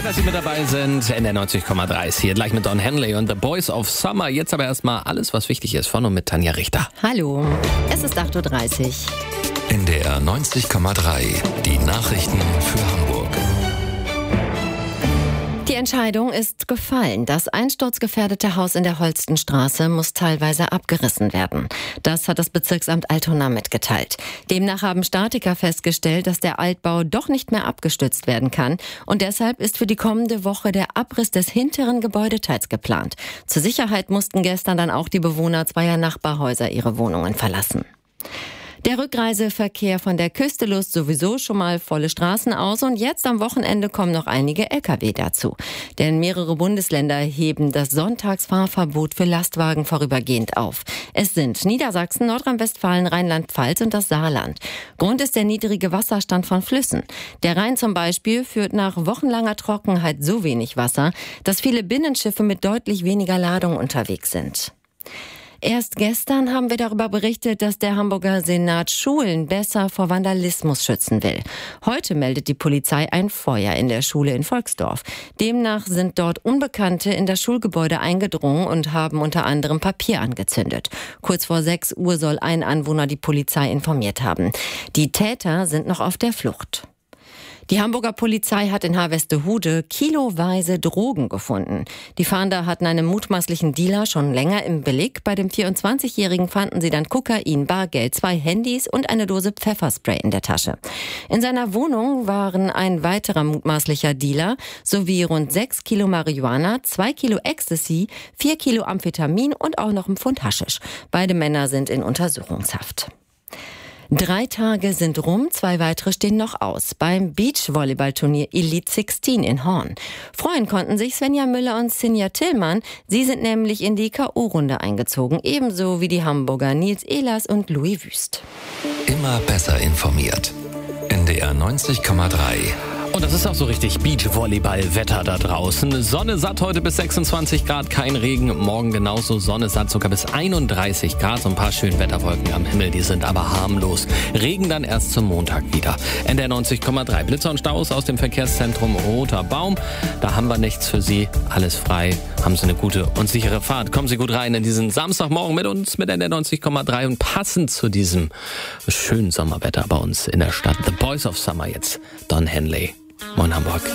Schön, dass Sie mit dabei sind. NDR 90,3 hier gleich mit Don Henley und The Boys of Summer. Jetzt aber erstmal alles, was wichtig ist, von und mit Tanja Richter. Hallo, es ist 8.30 Uhr. NDR 90,3, die Nachrichten für Hamburg. Die Entscheidung ist gefallen. Das einsturzgefährdete Haus in der Holstenstraße muss teilweise abgerissen werden. Das hat das Bezirksamt Altona mitgeteilt. Demnach haben Statiker festgestellt, dass der Altbau doch nicht mehr abgestützt werden kann. Und deshalb ist für die kommende Woche der Abriss des hinteren Gebäudeteils geplant. Zur Sicherheit mussten gestern dann auch die Bewohner zweier Nachbarhäuser ihre Wohnungen verlassen. Der Rückreiseverkehr von der Küste löst sowieso schon mal volle Straßen aus und jetzt am Wochenende kommen noch einige Lkw dazu. Denn mehrere Bundesländer heben das Sonntagsfahrverbot für Lastwagen vorübergehend auf. Es sind Niedersachsen, Nordrhein-Westfalen, Rheinland-Pfalz und das Saarland. Grund ist der niedrige Wasserstand von Flüssen. Der Rhein zum Beispiel führt nach wochenlanger Trockenheit so wenig Wasser, dass viele Binnenschiffe mit deutlich weniger Ladung unterwegs sind. Erst gestern haben wir darüber berichtet, dass der Hamburger Senat Schulen besser vor Vandalismus schützen will. Heute meldet die Polizei ein Feuer in der Schule in Volksdorf. Demnach sind dort Unbekannte in das Schulgebäude eingedrungen und haben unter anderem Papier angezündet. Kurz vor 6 Uhr soll ein Anwohner die Polizei informiert haben. Die Täter sind noch auf der Flucht. Die Hamburger Polizei hat in Harvestehude kiloweise Drogen gefunden. Die Fahnder hatten einen mutmaßlichen Dealer schon länger im Blick. Bei dem 24-Jährigen fanden sie dann Kokain, Bargeld, 2 Handys und eine Dose Pfefferspray in der Tasche. In seiner Wohnung waren ein weiterer mutmaßlicher Dealer sowie rund 6 Kilo Marihuana, 2 Kilo Ecstasy, 4 Kilo Amphetamin und auch noch ein Pfund Haschisch. Beide Männer sind in Untersuchungshaft. 3 Tage sind rum, 2 weitere stehen noch aus. Beim Beachvolleyballturnier Elite 16 in Horn. Freuen konnten sich Svenja Müller und Sinja Tillmann. Sie sind nämlich in die K.O.-Runde eingezogen. Ebenso wie die Hamburger Nils Ehlers und Louis Wüst. Immer besser informiert. NDR 90,3. Und das ist auch so richtig Beachvolleyball-Wetter da draußen. Sonne satt heute bis 26 Grad, kein Regen. Morgen genauso Sonne satt, sogar bis 31 Grad. So ein paar schöne Wetterwolken am Himmel, die sind aber harmlos. Regen dann erst zum Montag wieder. NDR 90,3. Blitzer und Staus aus dem Verkehrszentrum Roter Baum. Da haben wir nichts für Sie. Alles frei. Haben Sie eine gute und sichere Fahrt. Kommen Sie gut rein in diesen Samstagmorgen mit uns, mit NDR 90,3. Und passend zu diesem schönen Sommerwetter bei uns in der Stadt. The Boys of Summer jetzt. Don Henley. Moin Hamburg.